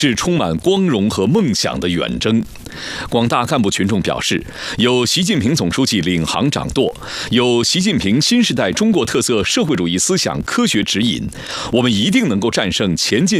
是充满光荣和梦想的远征。广大干部群众表示，有习近平总书记领航掌舵，有习近平新时代中国特色社会主义思想科学指引，我们一定能够战胜前进